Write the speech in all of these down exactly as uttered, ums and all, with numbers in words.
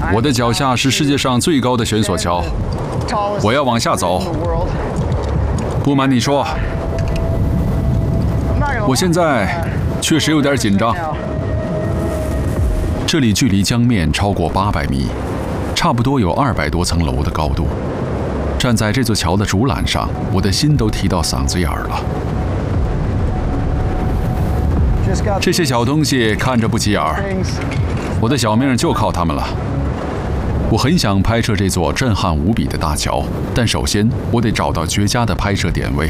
我的脚下是世界上最高的悬索桥，我要往下走。不瞒你说，我现在确实有点紧张。这里距离江面超过八百米，差不多有二百多层楼的高度。站在这座桥的竹栏上，我的心都提到嗓子眼儿了。这些小东西看着不起眼儿，我的小命就靠它们了。我很想拍摄这座震撼无比的大桥，但首先我得找到绝佳的拍摄点位。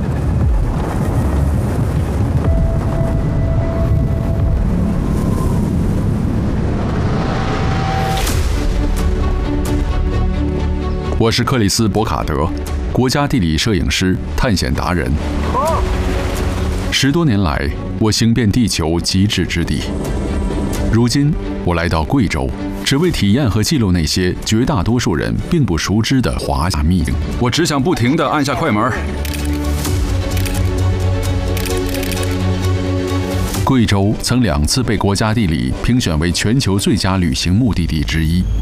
我是克里斯·博卡德，国家地理摄影师、探险达人。十多年来，我行遍地球极致之地。如今，我来到贵州，只为体验和记录那些绝大多数人并不熟知的华夏秘境。我只想不停地按下快门。贵州曾两次被国家地理评选为全球最佳旅行目的地之一。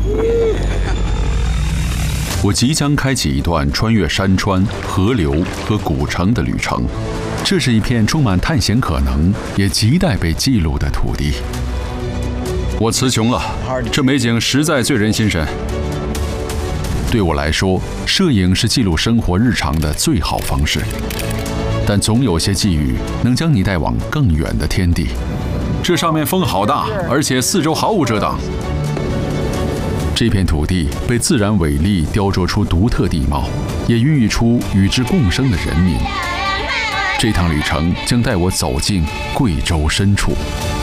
我即将开启一段穿越山川、河流和古城的旅程。这是一片充满探险可能，也亟待被记录的土地。我词穷了，这美景实在醉人心神。对我来说，摄影是记录生活日常的最好方式。但总有些际遇能将你带往更远的天地。这上面风好大，而且四周毫无遮挡。这片土地被自然伟力雕琢出独特地貌，也孕育出与之共生的人民。这趟旅程将带我走进贵州深处。